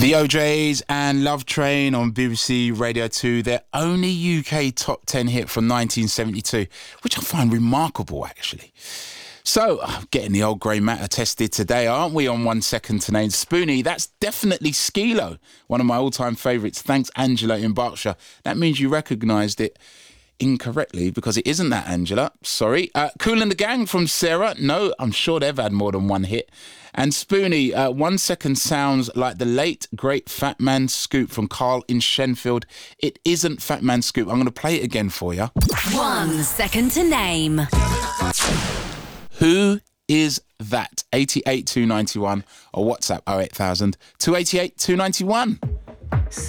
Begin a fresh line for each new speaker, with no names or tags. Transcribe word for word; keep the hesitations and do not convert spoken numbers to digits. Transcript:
The O Js and Love Train on B B C Radio two, their only U K top ten hit from nineteen seventy-two, which I find remarkable, actually. So, getting the old grey matter tested today, aren't we, on One Second to Name? Spoonie, that's definitely Skilo, one of my all-time favourites. Thanks, Angela in Berkshire. That means you recognised it incorrectly, because it isn't that, Angela. Sorry. Uh, Kool and the Gang from Sarah. No, I'm sure they've had more than one hit. And Spoonie, uh, One Second sounds like the late, great Fat Man Scoop from Carl in Shenfield. It isn't Fat Man Scoop. I'm going to play it again for you.
One Second to Name.
Who is that? eight eight two nine one or WhatsApp oh eight thousand, two eight eight, two nine one.